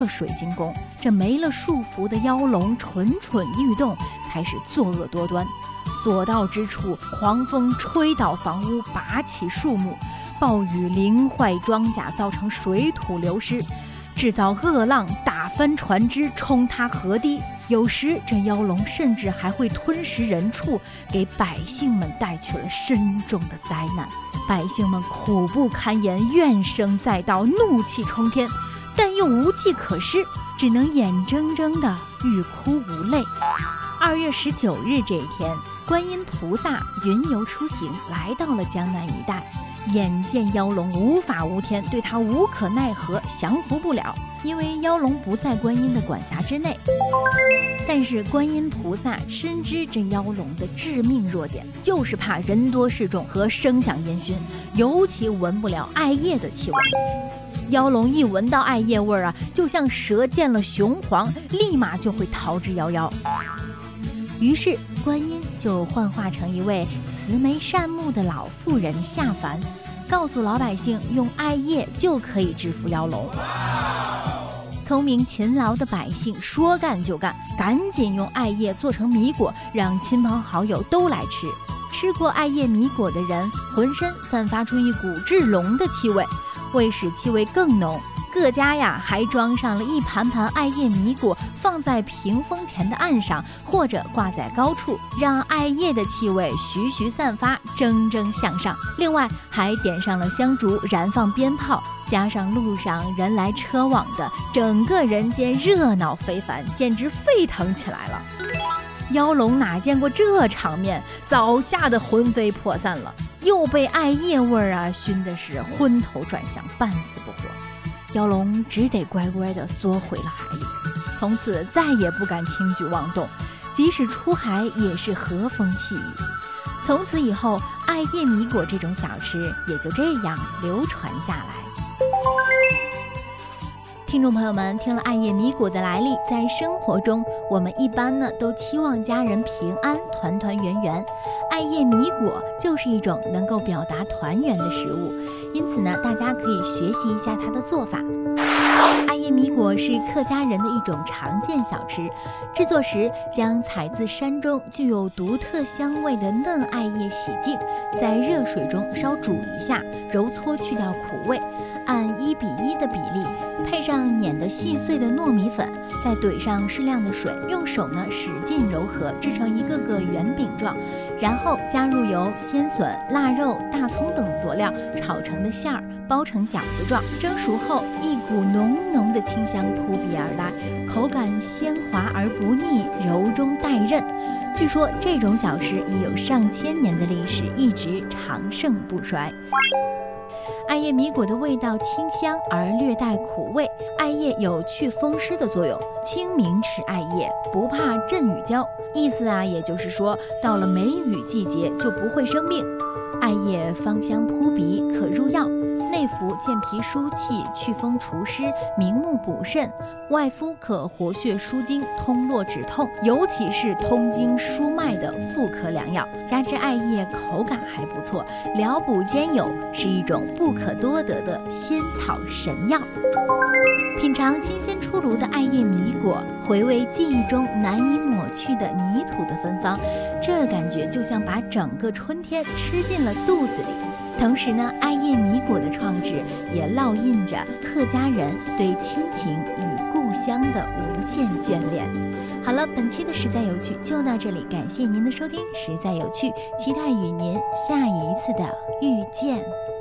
水晶宫。这没了束缚的妖龙蠢蠢欲动，开始作恶多端。所到之处，狂风吹倒房屋，拔起树木，暴雨淋坏庄稼，造成水土流失，制造恶浪，打翻船只，冲塌河堤。有时这妖龙甚至还会吞食人畜，给百姓们带去了深重的灾难。百姓们苦不堪言，怨声载道，怒气冲天，但又无计可施，只能眼睁睁地欲哭无泪。2月19日这一天，观音菩萨云游出行，来到了江南一带，眼见妖龙无法无天，对他无可奈何，降服不了，因为妖龙不在观音的管辖之内。但是观音菩萨深知这妖龙的致命弱点，就是怕人多势众和声响烟熏，尤其闻不了艾叶的气味。妖龙一闻到艾叶味儿就像蛇见了雄黄，立马就会逃之夭夭。于是观音就幻化成一位慈眉善目的老妇人下凡，告诉老百姓用艾叶就可以制服妖龙。聪明勤劳的百姓说干就干，赶紧用艾叶做成米果，让亲朋好友都来吃。吃过艾叶米果的人浑身散发出一股制龙的气味，为使气味更浓，各家还装上了一盘盘艾叶米果，放在屏风前的岸上，或者挂在高处，让艾叶的气味徐徐散发，蒸蒸向上。另外还点上了香烛，燃放鞭炮，加上路上人来车往的，整个人间热闹非凡，简直沸腾起来了。妖龙哪见过这场面，早吓得魂飞魄散了，又被艾叶味熏的是昏头转向，半死不活。妖龙只得乖乖地缩回了海里，从此再也不敢轻举妄动，即使出海也是和风细雨。从此以后，艾叶米果这种小吃也就这样流传下来。听众朋友们，听了艾叶米果的来历，在生活中我们一般都期望家人平安，团团圆圆。艾叶米果就是一种能够表达团圆的食物，因此大家可以学习一下它的做法。艾叶米果是客家人的一种常见小吃，制作时将采自山中具有独特香味的嫩艾叶洗净，在热水中稍煮一下，揉搓去掉苦味，按1:1的比例配上碾得细碎的糯米粉，再怼上适量的水，用手使劲揉合，制成一个个圆饼状，然后加入由鲜笋、腊肉、大葱等佐料炒成的馅儿，包成饺子状。蒸熟后，一股浓浓的清香扑鼻而来，口感鲜滑而不腻，柔中带韧。据说这种小吃已有上千年的历史，一直长盛不衰。艾叶米果的味道清香而略带苦味，艾叶有去风湿的作用，清明吃艾叶，不怕阵雨浇。意思也就是说，到了梅雨季节就不会生病。艾叶芳香扑鼻，可入药，内服健脾舒气、祛风除湿、明目补肾，外敷可活血舒筋、通络止痛，尤其是通经疏脉的妇科良药。加之艾叶口感还不错，疗补兼有，是一种不可多得的仙草神药。品尝新鲜出炉的艾叶米果，回味记忆中难以抹去的泥土的芬芳，这感觉就像把整个春天吃进了肚子里。同时艾叶米果的创制也烙印着客家人对亲情与故乡的无限眷恋。好了，本期的实在有趣就到这里，感谢您的收听，实在有趣，期待与您下一次的遇见。